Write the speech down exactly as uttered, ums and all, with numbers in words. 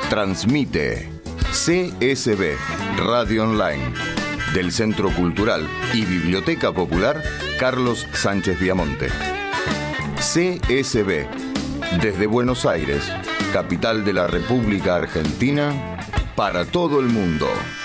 Transmite C S B Radio Online del Centro Cultural y Biblioteca Popular Carlos Sánchez Viamonte. C S B desde Buenos Aires, capital de la República Argentina, para todo el mundo.